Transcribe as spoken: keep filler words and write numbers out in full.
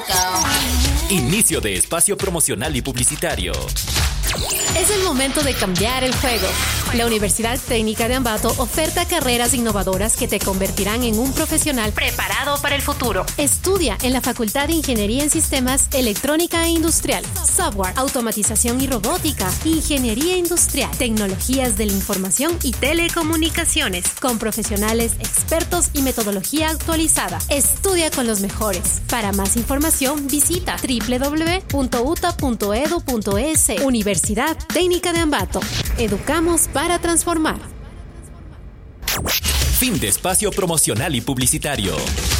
Inicio de espacio promocional y publicitario. Es el momento de cambiar el juego. La Universidad Técnica de Ambato oferta carreras innovadoras que te convertirán en un profesional preparado para el futuro. Estudia en la Facultad de Ingeniería en Sistemas, Electrónica e Industrial, Software, Automatización y Robótica, Ingeniería Industrial, Tecnologías de la Información y Telecomunicaciones, con profesionales expertos y metodología actualizada. Estudia con los mejores. Para más información, visita doble u doble u doble u punto u t a punto e d u punto e s. Universidad Técnica de Ambato. Educamos para transformar. Fin de espacio promocional y publicitario.